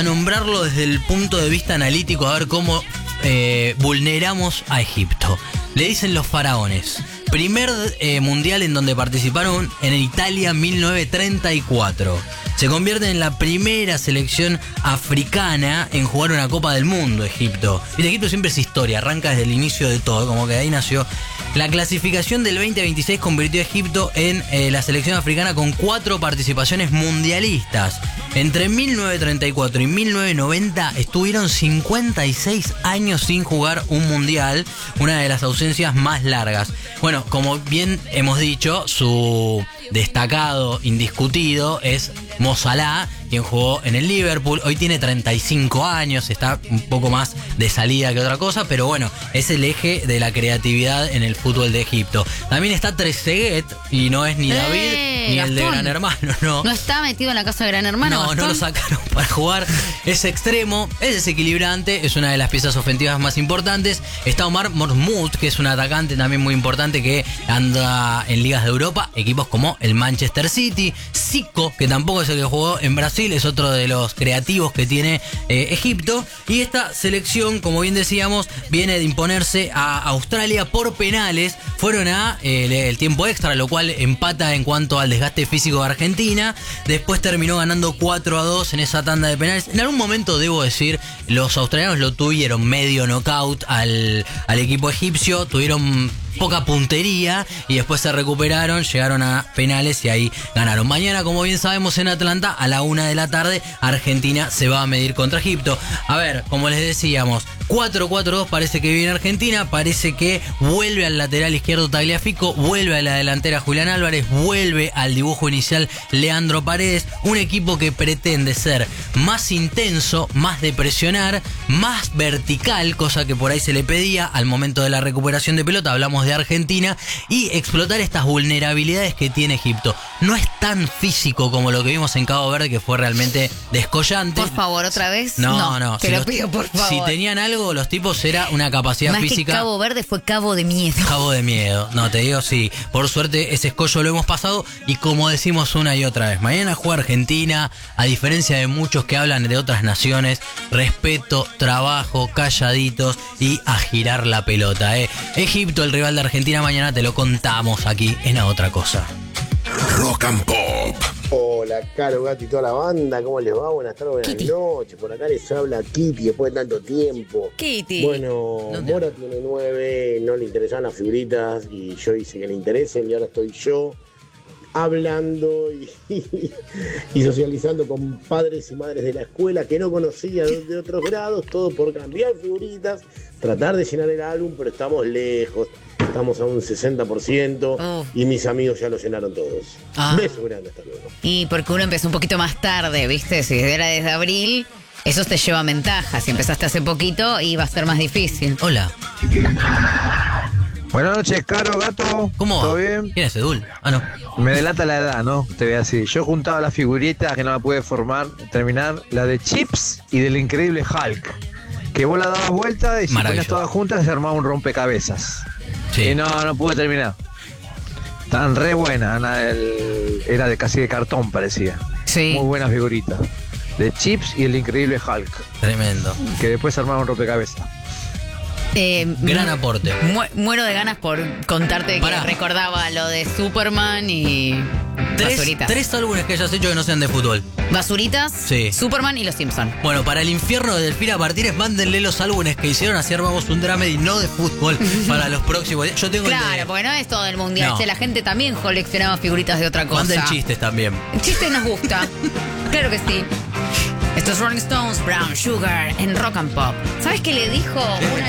a nombrarlo desde el punto de vista analítico, a ver cómo vulneramos a Egipto. Le dicen los faraones. Primer mundial en donde participaron en Italia 1934. Se convierte en la primera selección africana en jugar una Copa del Mundo, Egipto. Y Egipto siempre es historia, arranca desde el inicio de todo, como que ahí nació. La clasificación del 2026 convirtió a Egipto en la selección africana con 4 participaciones mundialistas. Entre 1934 y 1990 estuvieron 56 años sin jugar un mundial, una de las ausencias más largas. Bueno, como bien hemos dicho, su destacado, indiscutido, es Mo Salah, quien jugó en el Liverpool. Hoy tiene 35 años, está un poco más de salida que otra cosa, pero bueno, es el eje de la creatividad en el fútbol de Egipto. También está Trezeguet, y no es ni David ni Gastón. el de Gran Hermano, no. ¿No está metido en la casa de Gran Hermano? No, Gastón? no lo sacaron para jugar. Es extremo, es desequilibrante, es una de las piezas ofensivas más importantes. Está Omar Mormut, que es un atacante también muy importante que anda en ligas de Europa, equipos como el Manchester City. Zico, que tampoco es el que jugó en Brasil, es otro de los creativos que tiene Egipto. Y esta selección, como bien decíamos, viene de imponerse a Australia por penales. Fueron a el tiempo extra, lo cual empata en cuanto al desgaste físico de Argentina. Después terminó ganando 4-2 en esa tanda de penales. En algún momento, debo decir, los australianos lo tuvieron medio knockout al equipo egipcio. Tuvieron poca puntería y después se recuperaron, llegaron a penales y ahí ganaron. Mañana, como bien sabemos, en Atlanta a la 1 de la tarde Argentina se va a medir contra Egipto. A ver, como les decíamos, 4-4-2 parece que viene Argentina, parece que vuelve al lateral izquierdo Tagliafico, vuelve a la delantera Julián Álvarez, vuelve al dibujo inicial Leandro Paredes, un equipo que pretende ser más intenso, más de presionar, más vertical, cosa que por ahí se le pedía al momento de la recuperación de pelota. Hablamos de Argentina, y explotar estas vulnerabilidades que tiene Egipto. No es tan físico como lo que vimos en Cabo Verde, que fue realmente descollante. Por favor, ¿otra vez? No. Te lo pido, por favor. Si tenían algo, los tipos, era una capacidad Más física. que Cabo Verde fue Cabo de Miedo. Cabo de Miedo. No, te digo, sí. Por suerte, ese escollo lo hemos pasado. Y como decimos una y otra vez, mañana juega Argentina. A diferencia de muchos que hablan de otras naciones, respeto, trabajo, calladitos y a girar la pelota. Egipto, el rival de Argentina, mañana te lo contamos aquí en A Otra Cosa. Rock and Pop. Hola, Caro, Gato y toda la banda, ¿cómo les va? Buenas tardes, buenas Kitty. noches. Por acá les habla Kitty después de tanto tiempo. Kitty. Bueno, ¿Dónde? Mora tiene 9, no le interesaban las figuritas y yo hice que le interesen y ahora estoy yo hablando y socializando con padres y madres de la escuela que no conocía de otros grados, todo por cambiar figuritas, tratar de llenar el álbum, pero estamos lejos. Estamos a un 60% y mis amigos ya lo llenaron todos. Beso grande, hasta luego. Y porque uno empezó un poquito más tarde, ¿viste? Si era desde abril, eso te lleva ventaja. Si empezaste hace poquito, iba a ser más difícil. Hola. Buenas noches, Caro, Gato. ¿Cómo va? ¿Todo bien? ¿Quién es Edul? Ah, no. Me delata la edad, ¿no? Te voy a decir. Yo juntaba las figuritas que no la pude terminar, la de Chips y del increíble Hulk. Que vos la dabas vuelta y si ponías todas juntas se armaba un rompecabezas. Sí. Y no pude terminar. Tan re buena. Era de casi de cartón, parecía. Sí. Muy buenas figuritas. De Chips y el increíble Hulk. Tremendo. Que después se armaba un rompecabezas. Gran aporte. Muero de ganas por contarte que recordaba lo de Superman y Basuritas. Tres álbumes que hayas hecho que no sean de fútbol. Basuritas, Sí. Superman y Los Simpsons. Bueno, para el infierno de Delfina Martínez, mándenle los álbumes que hicieron, así armamos un dramedy no de fútbol para los próximos días. Yo tengo el Claro, de... porque no es todo el mundial. No. Che, la gente también coleccionaba figuritas de otra cosa. Manden chistes también. El chiste nos gusta. Claro que sí. Estos Rolling Stones, Brown Sugar, en Rock and Pop. ¿Sabes qué le dijo una